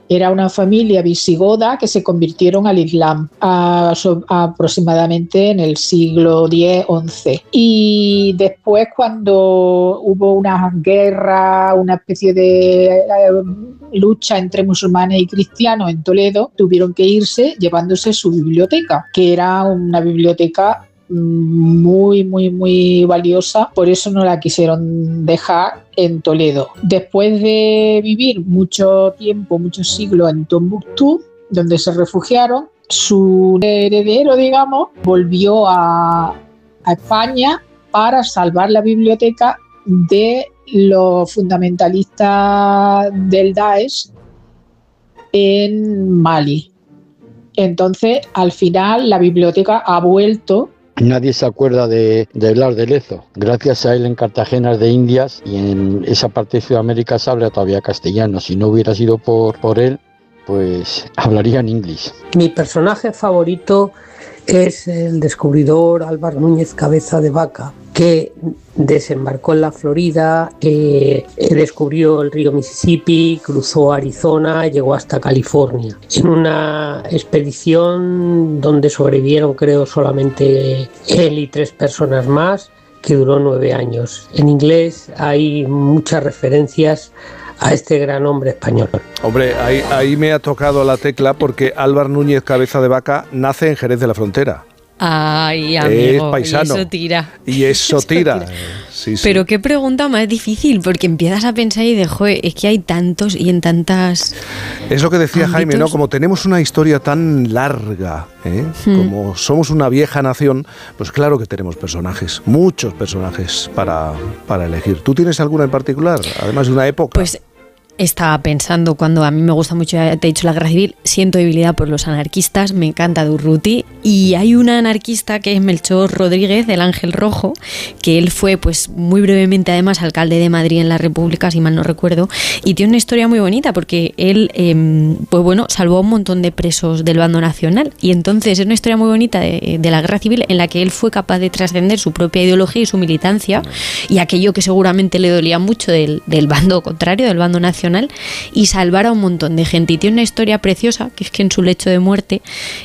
Era una familia visigoda que se convirtieron al Islam aproximadamente en el siglo X-XI. Y después, cuando hubo una guerra, una especie de lucha entre musulmanes y cristianos en Toledo, tuvieron que irse llevándose su biblioteca, que era una biblioteca muy, muy, muy valiosa, por eso no la quisieron dejar en Toledo. Después de vivir mucho tiempo, muchos siglos en Tombuctú, donde se refugiaron, su heredero, digamos, volvió a España para salvar la biblioteca de los fundamentalistas del Daesh en Mali. Entonces, al final, la biblioteca ha vuelto. Nadie se acuerda de Blas de Lezo. Gracias a él, en Cartagena de Indias y en esa parte de Sudamérica se habla todavía castellano. Si no hubiera sido por él, pues hablarían inglés. Mi personaje favorito es el descubridor Álvar Núñez Cabeza de Vaca, que desembarcó en la Florida, descubrió el río Mississippi, cruzó Arizona, llegó hasta California. En una expedición donde sobrevivieron, creo, solamente él y 3 personas más, que duró 9 años. En inglés hay muchas referencias a este gran hombre español. Hombre, ahí me ha tocado la tecla, porque Álvar Núñez Cabeza de Vaca nace en Jerez de la Frontera. Ay, amigo, es paisano. Y eso tira. Sí, sí. Pero qué pregunta más difícil, porque empiezas a pensar y de, joder, es que hay tantos y en tantas... Es lo que decía ámbitos. Jaime, ¿no? Como tenemos una historia tan larga, como somos una vieja nación, pues claro que tenemos personajes, muchos personajes para elegir. ¿Tú tienes alguna en particular, además de una época? Pues estaba pensando, cuando a mí me gusta mucho, ya te he dicho, la guerra civil, siento debilidad por los anarquistas, me encanta Durruti, y hay una anarquista que es Melchor Rodríguez, del Ángel Rojo, que él fue pues muy brevemente además alcalde de Madrid en la República, si mal no recuerdo, y tiene una historia muy bonita porque él pues bueno, salvó a un montón de presos del bando nacional, y entonces es una historia muy bonita de la guerra civil en la que él fue capaz de trascender su propia ideología y su militancia y aquello que seguramente le dolía mucho del bando contrario, del bando nacional, y salvar a un montón de gente. Y tiene una historia preciosa, que es que en su lecho de muerte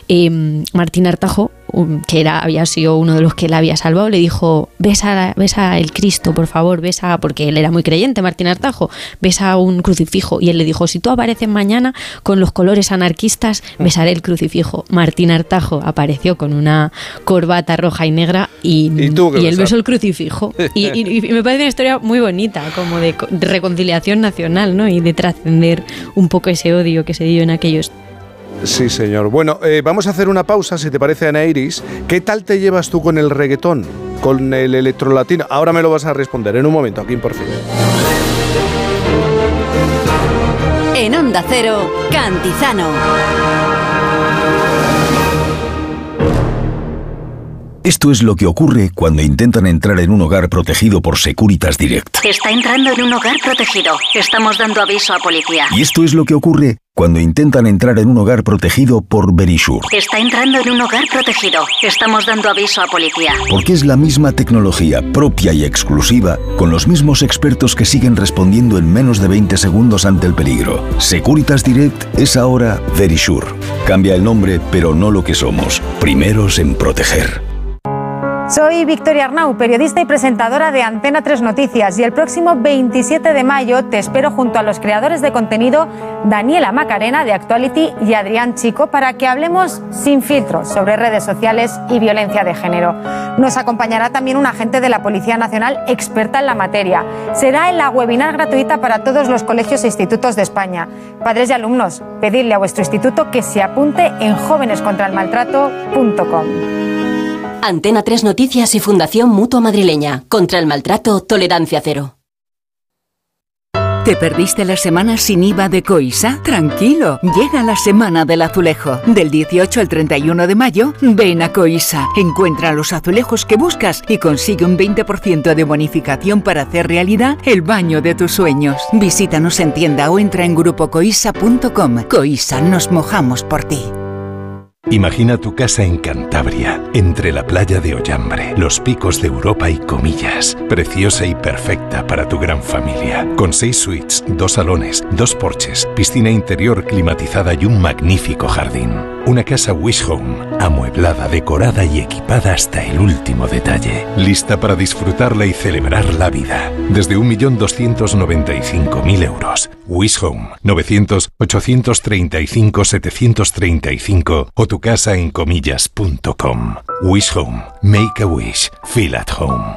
Martín Artajo, que había sido uno de los que la había salvado, le dijo: besa el Cristo, por favor, porque él era muy creyente, Martín Artajo, besa un crucifijo. Y él le dijo: si tú apareces mañana con los colores anarquistas, besaré el crucifijo. Martín Artajo apareció con una corbata roja y negra y él besó el crucifijo. y me parece una historia muy bonita, como de reconciliación nacional, ¿no? Y de trascender un poco ese odio que se dio en aquellos. Sí, señor. Bueno, vamos a hacer una pausa, si te parece, Ana Iris. ¿Qué tal te llevas tú con el reggaetón, con el electrolatino? Ahora me lo vas a responder en un momento, aquí en Por Fin. En Onda Cero, Cantizano. Esto es lo que ocurre cuando intentan entrar en un hogar protegido por Securitas Direct. Está entrando en un hogar protegido. Estamos dando aviso a policía. Y esto es lo que ocurre cuando intentan entrar en un hogar protegido por Verisure. Está entrando en un hogar protegido. Estamos dando aviso a policía. Porque es la misma tecnología propia y exclusiva, con los mismos expertos que siguen respondiendo en menos de 20 segundos ante el peligro. Securitas Direct es ahora Verisure. Cambia el nombre, pero no lo que somos. Primeros en proteger. Soy Victoria Arnau, periodista y presentadora de Antena 3 Noticias, y el próximo 27 de mayo te espero junto a los creadores de contenido Daniela Macarena de Actuality y Adrián Chico para que hablemos sin filtros sobre redes sociales y violencia de género. Nos acompañará también un agente de la Policía Nacional experta en la materia. Será en la webinar gratuita para todos los colegios e institutos de España. Padres y alumnos, pedidle a vuestro instituto que se apunte en jovenescontraelmaltrato.com. Antena 3 Noticias y Fundación Mutua Madrileña. Contra el maltrato, tolerancia cero. ¿Te perdiste la semana sin IVA de Coisa? Tranquilo, llega la Semana del Azulejo. Del 18 al 31 de mayo, ven a Coisa. Encuentra los azulejos que buscas y consigue un 20% de bonificación para hacer realidad el baño de tus sueños. Visítanos en tienda o entra en grupocoisa.com. Coisa, nos mojamos por ti. Imagina tu casa en Cantabria, entre la playa de Ollambre, los picos de Europa y Comillas. Preciosa y perfecta para tu gran familia. Con 6 suites, 2 salones, 2 porches, piscina interior climatizada y un magnífico jardín. Una casa Wish Home, amueblada, decorada y equipada hasta el último detalle. Lista para disfrutarla y celebrar la vida. Desde 1.295.000 euros. Wish Home, 900-835-735 o tu casa en comillas.com. Wish Home. Make a wish. Feel at home.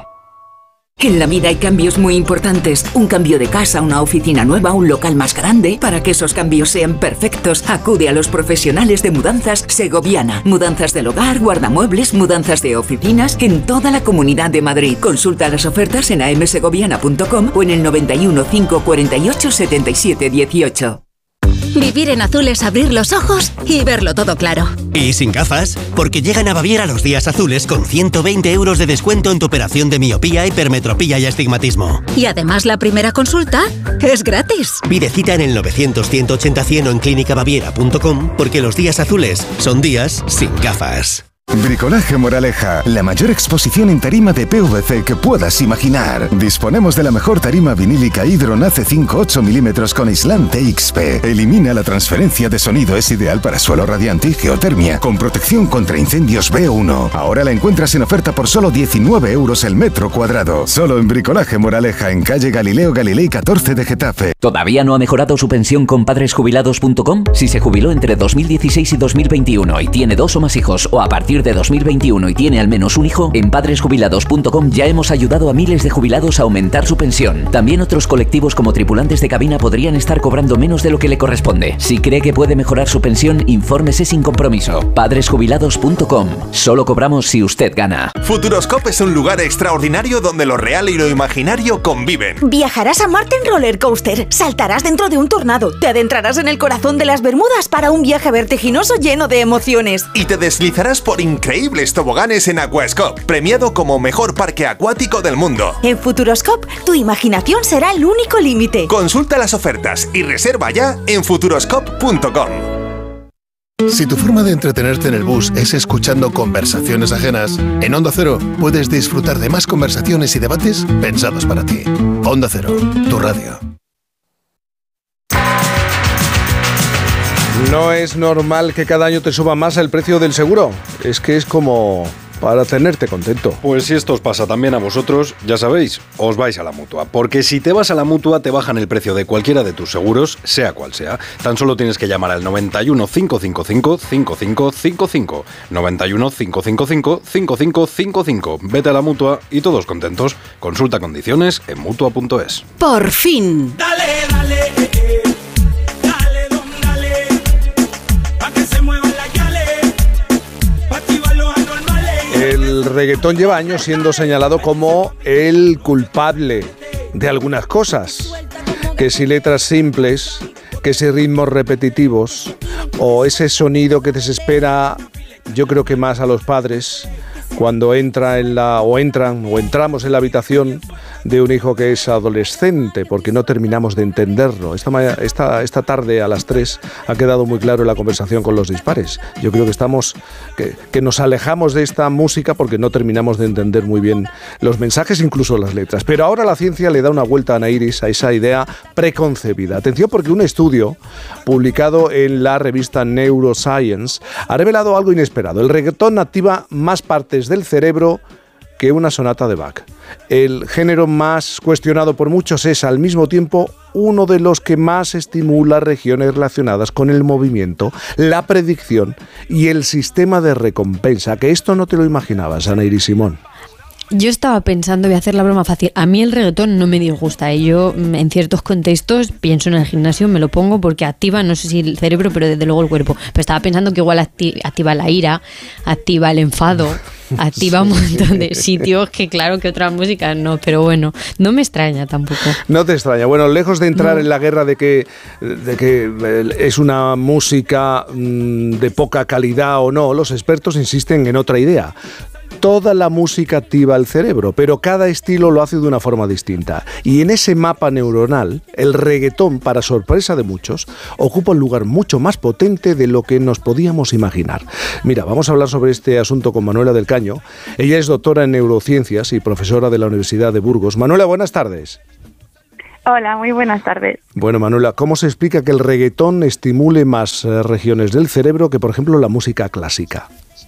En la vida hay cambios muy importantes. Un cambio de casa, una oficina nueva, un local más grande. Para que esos cambios sean perfectos, acude a los profesionales de Mudanzas Segoviana. Mudanzas del hogar, guardamuebles, mudanzas de oficinas en toda la Comunidad de Madrid. Consulta las ofertas en amsegoviana.com o en el 91 548 77 18. Vivir en azul es abrir los ojos y verlo todo claro. Y sin gafas, porque llegan a Baviera los días azules con 120 euros de descuento en tu operación de miopía, hipermetropía y astigmatismo. Y además la primera consulta es gratis. Pide cita en el 900-180-100 o en clínicabaviera.com porque los días azules son días sin gafas. Bricolaje Moraleja, la mayor exposición en tarima de PVC que puedas imaginar. Disponemos de la mejor tarima vinílica Hydron AC5 8 mm con aislante XP. Elimina la transferencia de sonido, es ideal para suelo radiante y geotermia, con protección contra incendios B1. Ahora la encuentras en oferta por solo 19 euros el metro cuadrado. Solo en Bricolaje Moraleja, en calle Galileo Galilei 14 de Getafe. ¿Todavía no ha mejorado su pensión con padresjubilados.com? Si se jubiló entre 2016 y 2021 y tiene 2 o más hijos, o a partir de 2021 y tiene al menos un hijo, en padresjubilados.com ya hemos ayudado a miles de jubilados a aumentar su pensión. También otros colectivos como tripulantes de cabina podrían estar cobrando menos de lo que le corresponde. Si cree que puede mejorar su pensión, infórmese sin compromiso. Padresjubilados.com. Solo cobramos si usted gana. Futuroscope es un lugar extraordinario donde lo real y lo imaginario conviven. Viajarás a Marte en roller coaster, saltarás dentro de un tornado, te adentrarás en el corazón de las Bermudas para un viaje vertiginoso lleno de emociones. Y te deslizarás por increíbles toboganes en Aquascope, premiado como mejor parque acuático del mundo. En Futuroscope, tu imaginación será el único límite. Consulta las ofertas y reserva ya en futuroscope.com. Si tu forma de entretenerte en el bus es escuchando conversaciones ajenas, en Onda Cero puedes disfrutar de más conversaciones y debates pensados para ti. Onda Cero, tu radio. No es normal que cada año te suba más el precio del seguro. Es que es como para tenerte contento. Pues si esto os pasa también a vosotros, ya sabéis, os vais a la Mutua. Porque si te vas a la Mutua, te bajan el precio de cualquiera de tus seguros, sea cual sea. Tan solo tienes que llamar al 91 555 5555. 91 555 5555. Vete a la Mutua y todos contentos. Consulta condiciones en Mutua.es. ¡Por fin! Dale, dale. El reggaetón lleva años siendo señalado como el culpable de algunas cosas. Que si letras simples, que si ritmos repetitivos, o ese sonido que desespera, yo creo que más a los padres, cuando entramos en la habitación de un hijo que es adolescente, porque no terminamos de entenderlo. Esta tarde a las 3 ha quedado muy claro en la conversación con los dispares. Yo creo que nos alejamos de esta música porque no terminamos de entender muy bien los mensajes, incluso las letras. Pero ahora la ciencia le da una vuelta a Nairis a esa idea preconcebida. Atención, porque un estudio publicado en la revista Neuroscience ha revelado algo inesperado. El reggaetón activa más partes del cerebro que una sonata de Bach. El género más cuestionado por muchos es al mismo tiempo uno de los que más estimula regiones relacionadas con el movimiento, la predicción y el sistema de recompensa. Que esto no te lo imaginabas, Ana Iris Simón. Yo estaba pensando, voy a hacer la broma fácil, a mí el reggaetón no me disgusta, yo en ciertos contextos pienso en el gimnasio, me lo pongo porque activa, no sé si el cerebro, pero desde luego el cuerpo. Pero estaba pensando que igual activa la ira, activa el enfado, activa un montón de sitios que claro que otras músicas no, pero bueno, no me extraña tampoco. No te extraña. Bueno, lejos de entrar en la guerra de que es una música de poca calidad o no, los expertos insisten en otra idea. Toda la música activa el cerebro, pero cada estilo lo hace de una forma distinta. Y en ese mapa neuronal, el reggaetón, para sorpresa de muchos, ocupa un lugar mucho más potente de lo que nos podíamos imaginar. Mira, vamos a hablar sobre este asunto con Manuela del Caño. Ella es doctora en neurociencias y profesora de la Universidad de Burgos. Manuela, buenas tardes. Hola, muy buenas tardes. Bueno, Manuela, ¿cómo se explica que el reggaetón estimule más regiones del cerebro que, por ejemplo, la música clásica?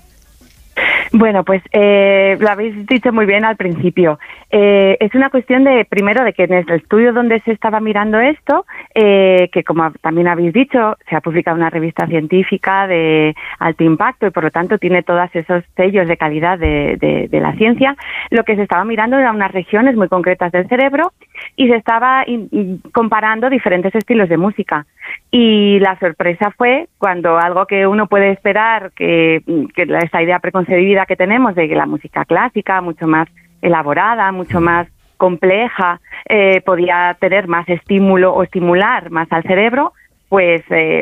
Bueno, pues lo habéis dicho muy bien al principio. Es una cuestión de, primero, de que en el estudio donde se estaba mirando esto, que como también habéis dicho, se ha publicado una revista científica de alto impacto y por lo tanto tiene todos esos sellos de calidad de la ciencia. Lo que se estaba mirando eran unas regiones muy concretas del cerebro y se estaba comparando diferentes estilos de música. Y la sorpresa fue cuando algo que uno puede esperar, que esta idea preconcebida que tenemos de que la música clásica, mucho más elaborada, mucho más compleja, podía tener más estímulo o estimular más al cerebro, pues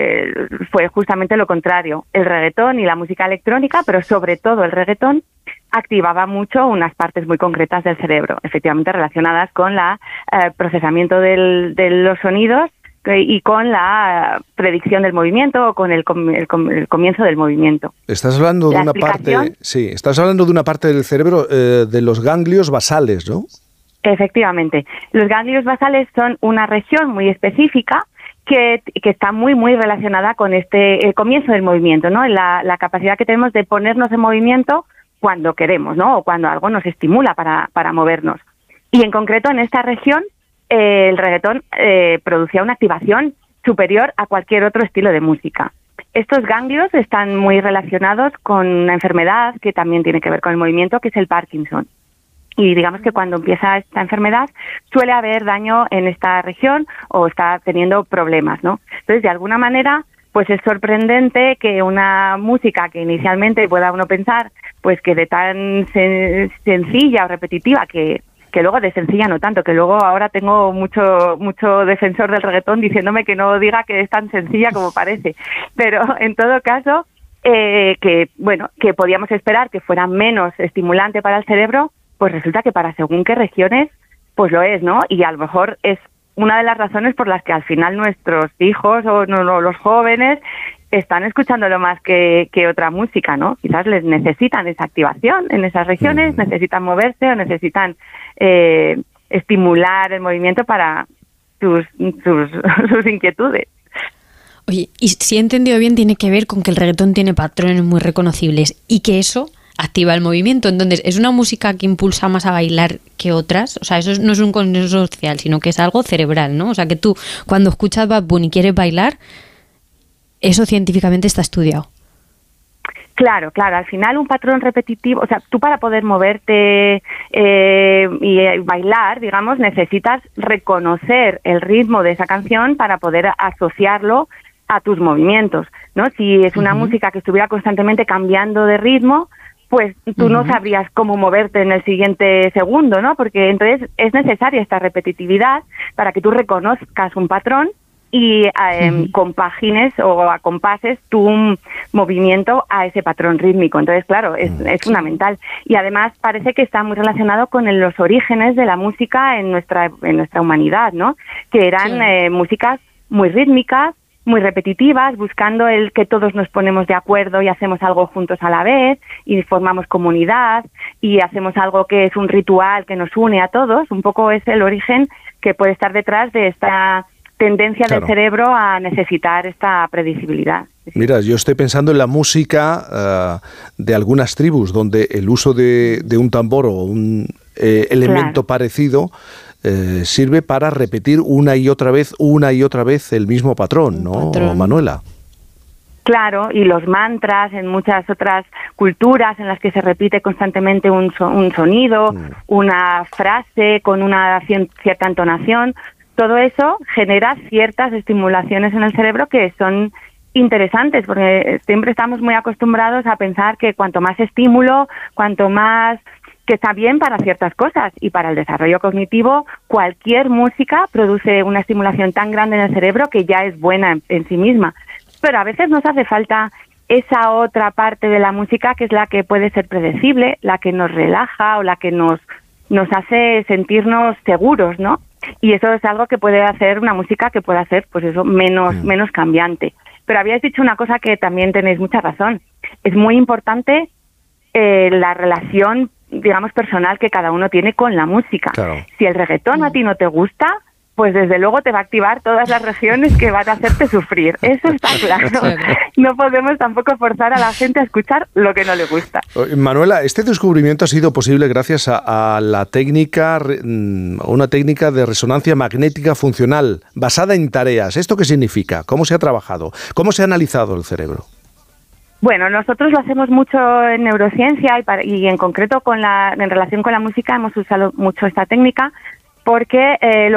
fue justamente lo contrario. El reggaetón y la música electrónica, pero sobre todo el reggaetón, activaba mucho unas partes muy concretas del cerebro, efectivamente relacionadas con el procesamiento de los sonidos y con la predicción del movimiento o con el comienzo del movimiento. Estás hablando de una parte, sí, estás hablando de una parte del cerebro, de los ganglios basales, ¿no? Efectivamente. Los ganglios basales son una región muy específica que está muy relacionada con el comienzo del movimiento, ¿no? La capacidad que tenemos de ponernos en movimiento cuando queremos, ¿no? O cuando algo nos estimula para movernos. Y en concreto en esta región el reggaetón producía una activación superior a cualquier otro estilo de música. Estos ganglios están muy relacionados con una enfermedad que también tiene que ver con el movimiento, que es el Parkinson. Y digamos que cuando empieza esta enfermedad suele haber daño en esta región o está teniendo problemas, ¿no? Entonces, de alguna manera, pues es sorprendente que una música que inicialmente pueda uno pensar, pues que de tan sencilla o repetitiva que luego de sencilla no tanto, que luego ahora tengo mucho defensor del reggaetón diciéndome que no diga que es tan sencilla como parece. Pero en todo caso, que podíamos esperar que fuera menos estimulante para el cerebro, pues resulta que para según qué regiones, pues lo es, ¿no? Y a lo mejor es una de las razones por las que al final nuestros hijos o los jóvenes están escuchándolo más que otra música, ¿no? Quizás les necesitan esa activación en esas regiones, necesitan moverse o necesitan estimular el movimiento para sus inquietudes. Oye, y si he entendido bien, tiene que ver con que el reggaetón tiene patrones muy reconocibles y que eso activa el movimiento. Entonces, ¿es una música que impulsa más a bailar que otras? O sea, eso no es un consenso social, sino que es algo cerebral, ¿no? O sea, que tú, cuando escuchas Bad Bunny y quieres bailar, eso científicamente está estudiado. Claro, al final un patrón repetitivo, o sea, tú para poder moverte y bailar, digamos, necesitas reconocer el ritmo de esa canción para poder asociarlo a tus movimientos, ¿no? Si es una música que estuviera constantemente cambiando de ritmo, pues tú no sabrías cómo moverte en el siguiente segundo, ¿no? Porque entonces es necesaria esta repetitividad para que tú reconozcas un patrón y compagines o acompases tu movimiento a ese patrón rítmico. Entonces, claro, es fundamental. Y además parece que está muy relacionado con los orígenes de la música en nuestra humanidad, ¿no? Que eran músicas muy rítmicas, muy repetitivas, buscando el que todos nos ponemos de acuerdo y hacemos algo juntos a la vez y formamos comunidad y hacemos algo que es un ritual que nos une a todos. Un poco es el origen que puede estar detrás de esta tendencia del cerebro a necesitar esta predecibilidad. Mira, yo estoy pensando en la música de algunas tribus donde el uso de un tambor o un elemento parecido sirve para repetir una y otra vez el mismo patrón, ¿no, Manuela? Claro, y los mantras en muchas otras culturas en las que se repite constantemente un sonido, una frase con una cierta entonación, todo eso genera ciertas estimulaciones en el cerebro que son interesantes, porque siempre estamos muy acostumbrados a pensar que cuanto más estímulo, cuanto más, que está bien para ciertas cosas, y para el desarrollo cognitivo cualquier música produce una estimulación tan grande en el cerebro que ya es buena en sí misma. Pero a veces nos hace falta esa otra parte de la música que es la que puede ser predecible, la que nos relaja o la que nos hace sentirnos seguros, ¿no? Y eso es algo que puede hacer una música que pueda ser, pues eso, menos cambiante. Pero habíais dicho una cosa que también tenéis mucha razón. Es muy importante la relación, digamos, personal que cada uno tiene con la música. Claro. Si el reggaetón a ti no te gusta, pues desde luego te va a activar todas las regiones que van a hacerte sufrir. Eso está claro. No podemos tampoco forzar a la gente a escuchar lo que no le gusta. Manuela, este descubrimiento ha sido posible gracias a la técnica, una técnica de resonancia magnética funcional basada en tareas. ¿Esto qué significa? ¿Cómo se ha trabajado? ¿Cómo se ha analizado el cerebro? Bueno, nosotros lo hacemos mucho en neurociencia y en concreto en relación con la música hemos usado mucho esta técnica porque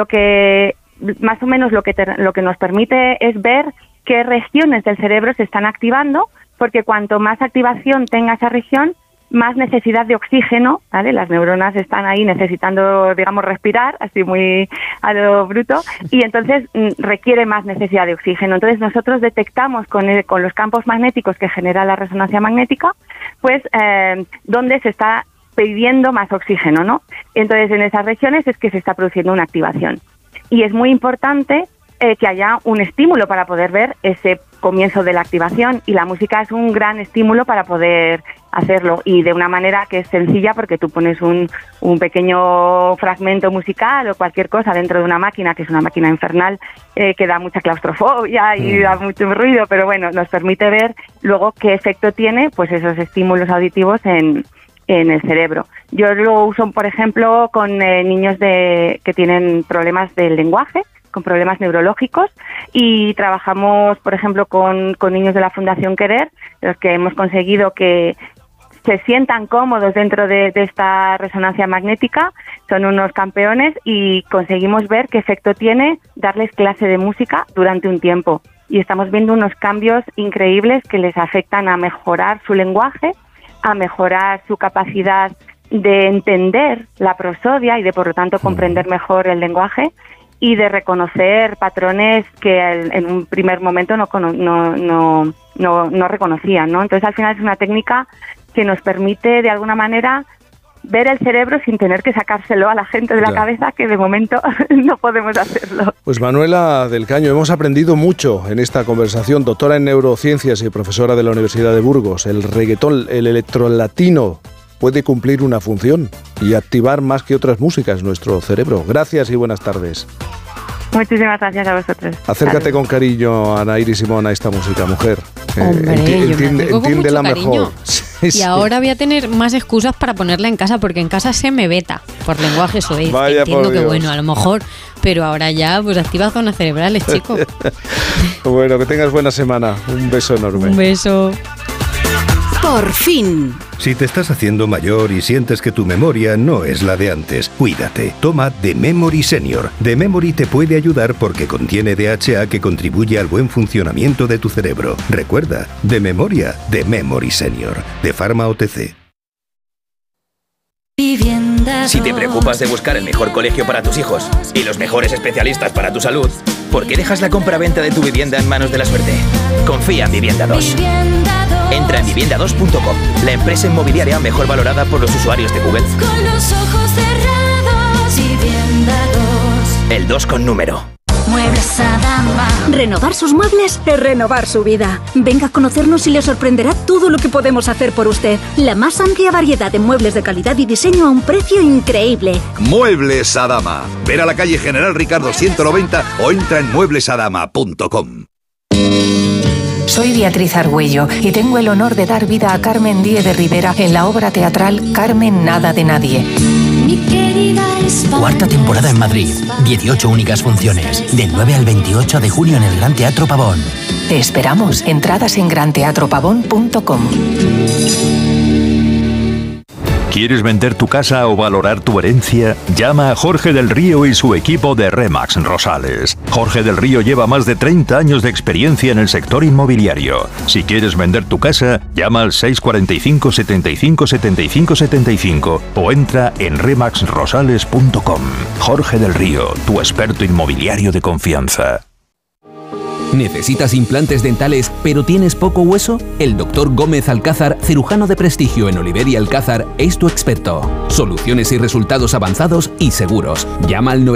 más o menos lo que nos permite es ver qué regiones del cerebro se están activando, porque cuanto más activación tenga esa región, más necesidad de oxígeno, ¿vale? Las neuronas están ahí necesitando, digamos, respirar, así muy a lo bruto, y entonces requiere más necesidad de oxígeno. Entonces nosotros detectamos con los campos magnéticos que genera la resonancia magnética, pues dónde se está pidiendo más oxígeno, ¿no? Entonces en esas regiones es que se está produciendo una activación. Y es muy importante que haya un estímulo para poder ver ese comienzo de la activación, y la música es un gran estímulo para poder hacerlo, y de una manera que es sencilla, porque tú pones un pequeño fragmento musical o cualquier cosa dentro de una máquina, que es una máquina infernal, que da mucha claustrofobia y da mucho ruido, pero bueno, nos permite ver luego qué efecto tiene pues esos estímulos auditivos en el cerebro. Yo lo uso, por ejemplo, con niños que tienen problemas del lenguaje, con problemas neurológicos, y trabajamos, por ejemplo, con niños de la Fundación Querer, los que hemos conseguido que se sientan cómodos dentro de esta resonancia magnética. Son unos campeones y conseguimos ver qué efecto tiene darles clase de música durante un tiempo. Y estamos viendo unos cambios increíbles que les afectan a mejorar su lenguaje, a mejorar su capacidad de entender la prosodia y de, por lo tanto, comprender mejor el lenguaje, y de reconocer patrones que en un primer momento no reconocían, ¿no? Entonces, al final es una técnica que nos permite, de alguna manera, ver el cerebro sin tener que sacárselo a la gente de la cabeza, que de momento no podemos hacerlo. Pues Manuela del Caño, hemos aprendido mucho en esta conversación, doctora en neurociencias y profesora de la Universidad de Burgos. El reggaetón, el electrolatino, puede cumplir una función y activar más que otras músicas nuestro cerebro. Gracias y buenas tardes. Muchísimas gracias a vosotros. Acércate con cariño, Anaíri Simón, a esta música, mujer. Hombre, entiéndela mejor. Y ahora voy a tener más excusas para ponerla en casa, porque en casa se me veta por lenguaje suizo. Entiendo que bueno, a lo mejor, pero ahora ya pues activa zonas cerebrales, chico. Bueno, que tengas buena semana. Un beso enorme. Un beso. Por fin. Si te estás haciendo mayor y sientes que tu memoria no es la de antes, cuídate. Toma The Memory Senior. The Memory te puede ayudar porque contiene DHA que contribuye al buen funcionamiento de tu cerebro. Recuerda, de memoria, The Memory Senior. De Pharma OTC. Si te preocupas de buscar el mejor colegio para tus hijos y los mejores especialistas para tu salud, ¿por qué dejas la compra-venta de tu vivienda en manos de la suerte? Confía en Vivienda 2. Entra en vivienda2.com, la empresa inmobiliaria mejor valorada por los usuarios de Google. Con los ojos cerrados, Vivienda 2. El 2 con número. Muebles Adama. Renovar sus muebles es renovar su vida. Venga a conocernos y le sorprenderá todo lo que podemos hacer por usted. La más amplia variedad de muebles de calidad y diseño a un precio increíble. Muebles Adama. Ver a la calle General Ricardo 190 o entra en mueblesadama.com. Soy Beatriz Argüello y tengo el honor de dar vida a Carmen Díez de Rivera en la obra teatral Carmen Nada de Nadie. Cuarta temporada en Madrid, 18 únicas funciones, del 9 al 28 de julio en el Gran Teatro Pavón. Te esperamos. Entradas en granteatropavón.com. ¿Quieres vender tu casa o valorar tu herencia? Llama a Jorge del Río y su equipo de RE/MAX Rosales. Jorge del Río lleva más de 30 años de experiencia en el sector inmobiliario. Si quieres vender tu casa, llama al 645 75 75 75 o entra en remaxrosales.com. Jorge del Río, tu experto inmobiliario de confianza. ¿Necesitas implantes dentales pero tienes poco hueso? El Dr. Gómez Alcázar, cirujano de prestigio en Oliver y Alcázar, es tu experto. Soluciones y resultados avanzados y seguros. Llama al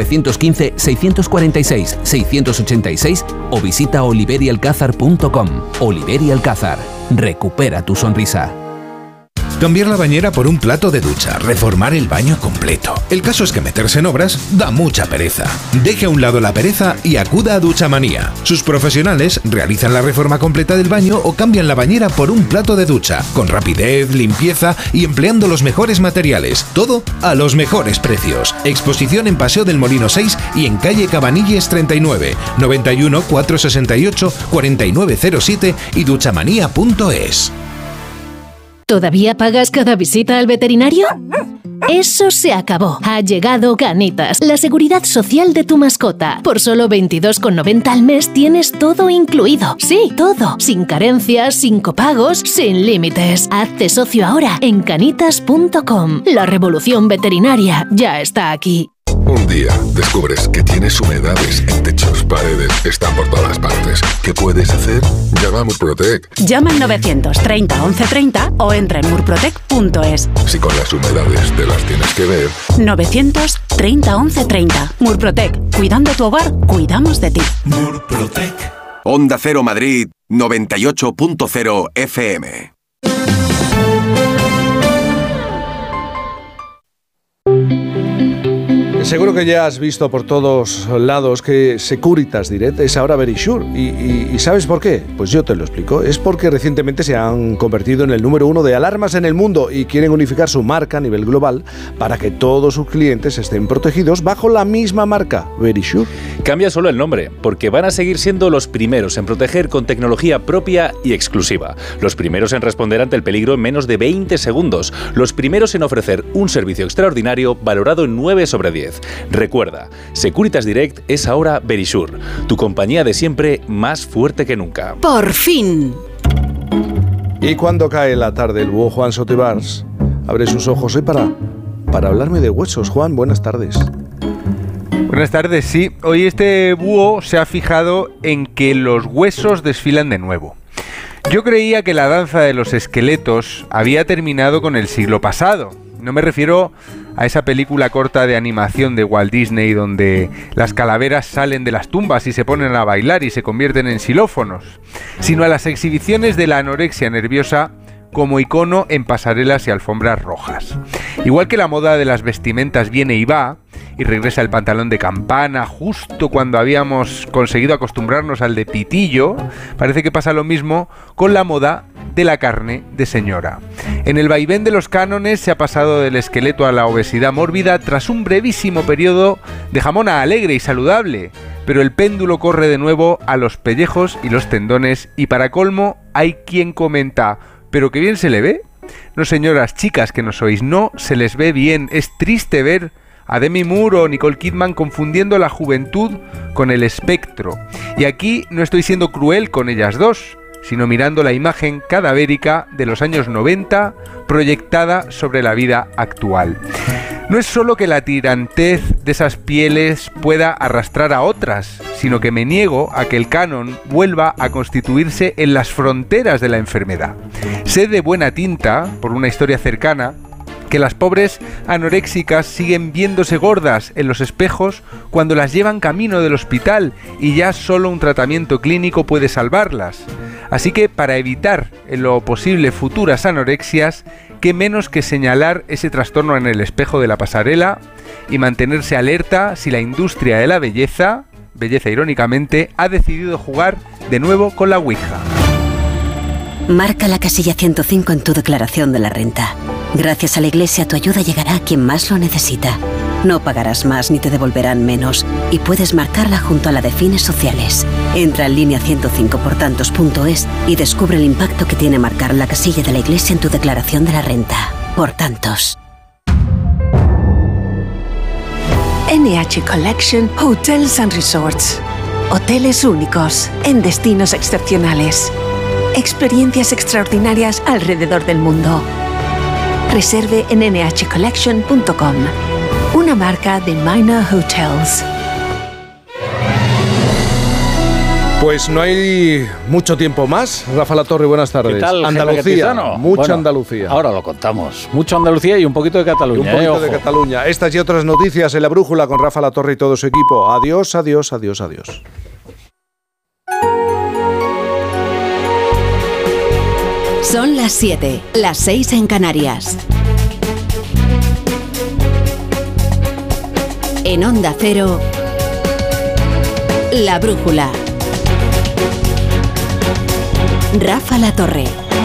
915-646-686 o visita oliverialcázar.com. Oliver y Alcázar. Recupera tu sonrisa. Cambiar la bañera por un plato de ducha, reformar el baño completo. El caso es que meterse en obras da mucha pereza. Deje a un lado la pereza y acuda a Duchamanía. Sus profesionales realizan la reforma completa del baño o cambian la bañera por un plato de ducha, con rapidez, limpieza y empleando los mejores materiales. Todo a los mejores precios. Exposición en Paseo del Molino 6 y en calle Cabanilles 39, 91 468 4907 y duchamanía.es. ¿Todavía pagas cada visita al veterinario? Eso se acabó. Ha llegado Canitas, la seguridad social de tu mascota. Por solo 22,90 al mes tienes todo incluido. Sí, todo. Sin carencias, sin copagos, sin límites. Hazte socio ahora en canitas.com. La revolución veterinaria ya está aquí. Un día descubres que tienes humedades en techos, paredes, están por todas partes. ¿Qué puedes hacer? Llama a Murprotec. Llama al 930 1130 o entra en murprotec.es. Si con las humedades te las tienes que ver. 930 1130. Murprotec. Cuidando tu hogar, cuidamos de ti. Murprotec. Onda Cero Madrid 98.0 FM. Seguro que ya has visto por todos lados que Securitas Direct es ahora Verisure. ¿Y sabes por qué? Pues yo te lo explico. Es porque recientemente se han convertido en el número 1 de alarmas en el mundo y quieren unificar su marca a nivel global para que todos sus clientes estén protegidos bajo la misma marca, Verisure. Cambia solo el nombre, porque van a seguir siendo los primeros en proteger con tecnología propia y exclusiva. Los primeros en responder ante el peligro en menos de 20 segundos. Los primeros en ofrecer un servicio extraordinario valorado en 9 sobre 10. Recuerda, Securitas Direct es ahora Verisure, tu compañía de siempre más fuerte que nunca. ¡Por fin! Y cuando cae la tarde, el búho Juan Sotibars abre sus ojos hoy para hablarme de huesos. Juan, buenas tardes. Buenas tardes, sí. Hoy este búho se ha fijado en que los huesos desfilan de nuevo. Yo creía que la danza de los esqueletos había terminado con el siglo pasado. No me refiero a esa película corta de animación de Walt Disney donde las calaveras salen de las tumbas y se ponen a bailar y se convierten en xilófonos, sino a las exhibiciones de la anorexia nerviosa como icono en pasarelas y alfombras rojas. Igual que la moda de las vestimentas viene y va, y regresa el pantalón de campana justo cuando habíamos conseguido acostumbrarnos al de pitillo, parece que pasa lo mismo con la moda de la carne de señora. En el vaivén de los cánones se ha pasado del esqueleto a la obesidad mórbida tras un brevísimo periodo de jamona alegre y saludable, pero el péndulo corre de nuevo a los pellejos y los tendones y para colmo hay quien comenta: ¿pero qué bien se le ve? No, señoras, chicas que no sois, no se les ve bien. Es triste ver a Demi Moore o Nicole Kidman confundiendo la juventud con el espectro. Y aquí no estoy siendo cruel con ellas dos, sino mirando la imagen cadavérica de los años 90 proyectada sobre la vida actual. No es solo que la tirantez de esas pieles pueda arrastrar a otras, sino que me niego a que el canon vuelva a constituirse en las fronteras de la enfermedad. Sé de buena tinta, por una historia cercana, que las pobres anoréxicas siguen viéndose gordas en los espejos cuando las llevan camino del hospital y ya solo un tratamiento clínico puede salvarlas. Así que para evitar en lo posible futuras anorexias, qué menos que señalar ese trastorno en el espejo de la pasarela y mantenerse alerta si la industria de la belleza irónicamente, ha decidido jugar de nuevo con la Ouija. Marca la casilla 105 en tu declaración de la renta. Gracias a la Iglesia, tu ayuda llegará a quien más lo necesita. No pagarás más ni te devolverán menos y puedes marcarla junto a la de fines sociales. Entra en línea 105portantos.es y descubre el impacto que tiene marcar la casilla de la Iglesia en tu declaración de la renta. Por tantos. NH Collection Hotels and Resorts. Hoteles únicos en destinos excepcionales. Experiencias extraordinarias alrededor del mundo. Reserve en nhcollection.com. Una marca de Minor Hotels. Pues no hay mucho tiempo más. Rafa Latorre, buenas tardes. ¿Qué tal, Andalucía, mucha Andalucía. Ahora lo contamos. Mucho Andalucía y un poquito de Cataluña. Y un poquito de Cataluña. Estas y otras noticias en La Brújula con Rafa Latorre y todo su equipo. Adiós, adiós, adiós, adiós. Son las 7, las 6 en Canarias. En Onda Cero, La Brújula. Rafa Latorre.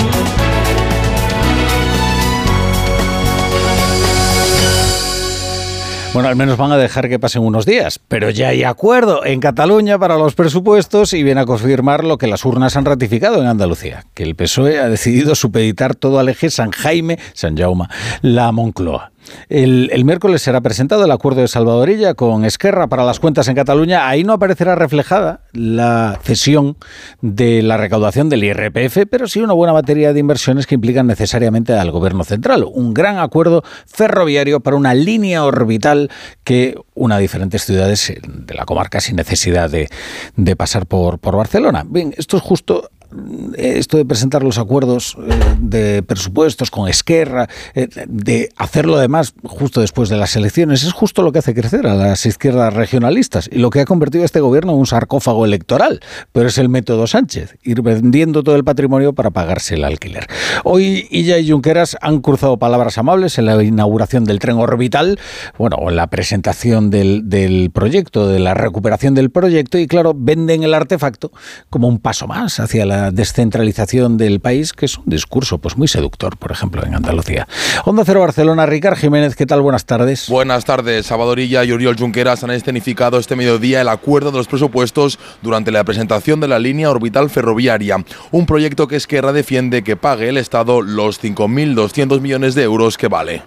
Bueno, al menos van a dejar que pasen unos días, pero ya hay acuerdo en Cataluña para los presupuestos y viene a confirmar lo que las urnas han ratificado en Andalucía, que el PSOE ha decidido supeditar todo al eje San Jaume, la Moncloa. El miércoles será presentado el acuerdo de Salvador Illa con Esquerra para las cuentas en Cataluña. Ahí no aparecerá reflejada la cesión de la recaudación del IRPF, pero sí una buena batería de inversiones que implican necesariamente al gobierno central. Un gran acuerdo ferroviario para una línea orbital que una a diferentes ciudades de la comarca sin necesidad de pasar por Barcelona. Bien, esto es justo... Esto de presentar los acuerdos de presupuestos con Esquerra, de hacerlo además justo después de las elecciones, es justo lo que hace crecer a las izquierdas regionalistas y lo que ha convertido a este gobierno en un sarcófago electoral. Pero es el método Sánchez, ir vendiendo todo el patrimonio para pagarse el alquiler. Hoy Illa y Junqueras han cruzado palabras amables en la inauguración del tren orbital, bueno, o en la presentación del proyecto, de la recuperación del proyecto, y claro, venden el artefacto como un paso más hacia la descentralización del país, que es un discurso pues muy seductor, por ejemplo, en Andalucía. Onda Cero Barcelona, Ricard Jiménez, ¿qué tal? Buenas tardes. Buenas tardes. Salvador Illa y Oriol Junqueras han escenificado este mediodía el acuerdo de los presupuestos durante la presentación de la línea orbital ferroviaria, un proyecto que Esquerra defiende que pague el Estado los 5.200 millones de euros que vale.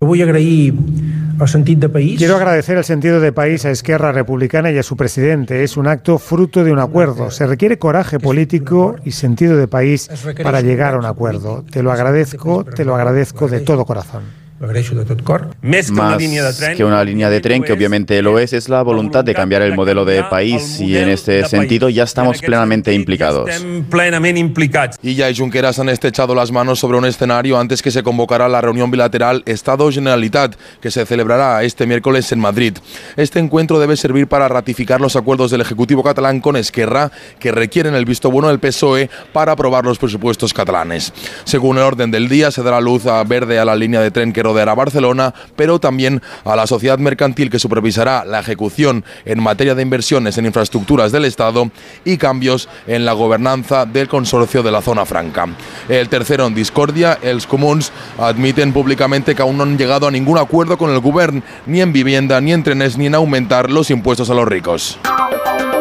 Quiero agradecer el sentido de país a Esquerra Republicana y a su presidente. Es un acto fruto de un acuerdo. Se requiere coraje político y sentido de país para llegar a un acuerdo. Te lo agradezco de todo corazón. Más que una línea de tren, que obviamente lo es la voluntad de cambiar el modelo de país y en este sentido ya estamos plenamente implicados. Illa y Junqueras han estrechado las manos sobre un escenario antes que se convocara la reunión bilateral Estado-Generalitat, que se celebrará este miércoles en Madrid. Este encuentro debe servir para ratificar los acuerdos del Ejecutivo catalán con Esquerra, que requieren el visto bueno del PSOE para aprobar los presupuestos catalanes. Según el orden del día, se dará luz verde a la línea de tren que rodeará Barcelona, pero también a la sociedad mercantil que supervisará la ejecución en materia de inversiones en infraestructuras del Estado y cambios en la gobernanza del consorcio de la Zona Franca. El tercero en discordia, els comuns admiten públicamente que aún no han llegado a ningún acuerdo con el govern, ni en vivienda, ni en trenes, ni en aumentar los impuestos a los ricos.